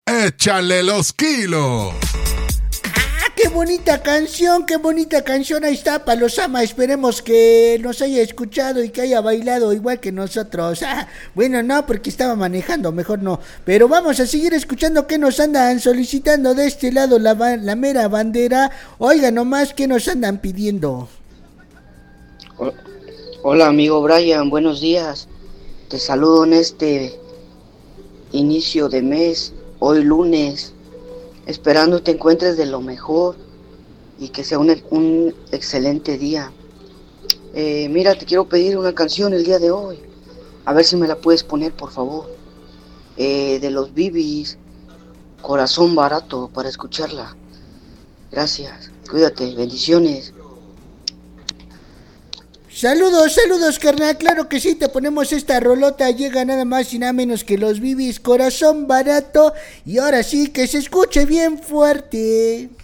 Échale los kilos. ¡Qué bonita canción! Ahí está, Palosama. Esperemos que nos haya escuchado y que haya bailado igual que nosotros. Bueno, no, porque estaba manejando, mejor no. Pero vamos a seguir escuchando qué nos andan solicitando de este lado, la mera bandera. Oiga nomás, ¿qué nos andan pidiendo? Hola, amigo Brian, buenos días. Te saludo en este inicio de mes, hoy lunes, esperando te encuentres de lo mejor y que sea un excelente día. Mira, te quiero pedir una canción el día de hoy, a ver si me la puedes poner, por favor, de los Bibis, Corazón Barato, para escucharla. Gracias, cuídate, bendiciones. Saludos, carnal, claro que sí, te ponemos esta rolota, llega nada más y nada menos que los Bibis, Corazón Barato, y ahora sí, que se escuche bien fuerte.